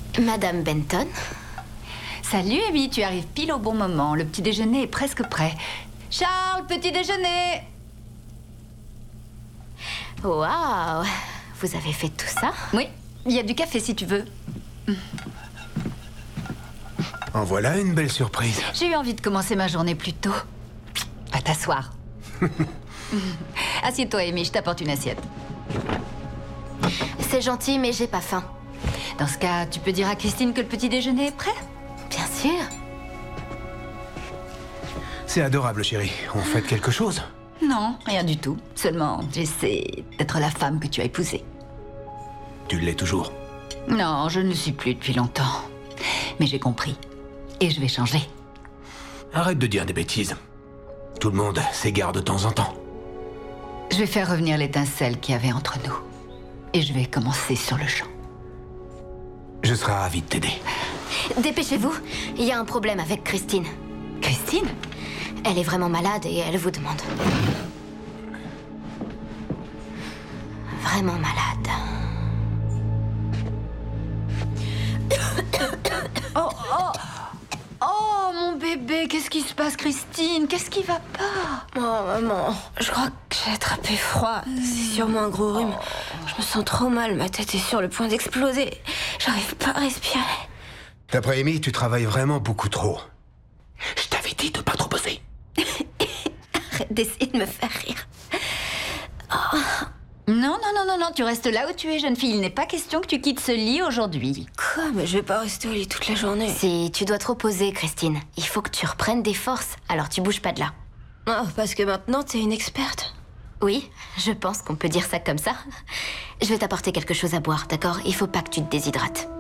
Madame Benton? Salut Amy, tu arrives pile au bon moment. Le petit déjeuner est presque prêt. Charles, petit déjeuner! Waouh! Vous avez fait tout ça? Oui, il y a du café si tu veux. En voilà une belle surprise. J'ai eu envie de commencer ma journée plus tôt. Va t'asseoir. Assieds-toi Amy, je t'apporte une assiette. C'est gentil, mais j'ai pas faim. Dans ce cas, tu peux dire à Christine que le petit déjeuner est prêt? Bien sûr. C'est adorable, chérie. On fait quelque chose? Non, rien du tout. Seulement, j'essaie d'être la femme que tu as épousée. Tu l'es toujours. Non, je ne le suis plus depuis longtemps. Mais j'ai compris. Et je vais changer. Arrête de dire des bêtises. Tout le monde s'égare de temps en temps. Je vais faire revenir l'étincelle qu'il y avait entre nous. Et je vais commencer sur le champ. Je serai ravi de t'aider. Dépêchez-vous. Il y a un problème avec Christine. Christine? Elle est vraiment malade et elle vous demande. Vraiment malade. Oh, mon bébé, qu'est-ce qui se passe, Christine? Qu'est-ce qui va pas? Oh maman, je crois que j'ai attrapé froid. C'est sûrement un gros rhume. Je me sens trop mal, ma tête est sur le point d'exploser. J'arrive pas à respirer. D'après Amy, tu travailles vraiment beaucoup trop. Je t'avais dit de pas trop bosser. Arrête d'essayer de me faire rire. Non, tu restes là où tu es, jeune fille. Il n'est pas question que tu quittes ce lit aujourd'hui. Quoi? Mais je vais pas rester au lit toute la journée. Si tu dois te reposer, Christine, il faut que tu reprennes des forces. Alors tu bouges pas de là. Oh, parce que maintenant t'es une experte. Oui, je pense qu'on peut dire ça comme ça. Je vais t'apporter quelque chose à boire, d'accord? Il faut pas que tu te déshydrates.